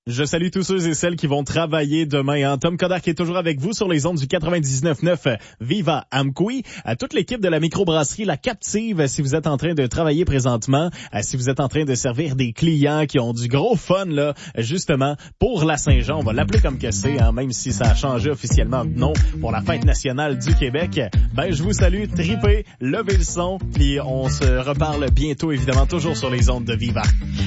Je salue tous ceux et celles qui vont travailler demain. Tom Coderre qui est toujours avec vous sur les ondes du 99.9 Viva Amqui. À toute l'équipe de la microbrasserie La Captive, si vous êtes en train de travailler présentement, si vous êtes en train de servir des clients qui ont du gros fun, là, justement, pour la Saint-Jean, on va l'appeler comme que c'est, même si ça a changé officiellement de nom pour la fête nationale du Québec. Je vous salue, tripez, levez le son, puis on se reparle bientôt, évidemment, toujours sur les ondes de Viva.